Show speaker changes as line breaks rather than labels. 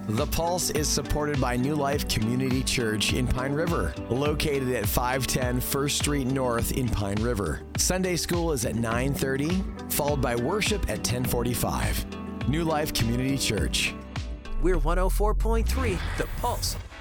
The Pulse is supported by New Life Community Church in Pine River, located at 510 First Street North in Pine River. Sunday school is at 9:30, followed by worship at 10:45. New Life Community Church.
We're 104.3 The Pulse.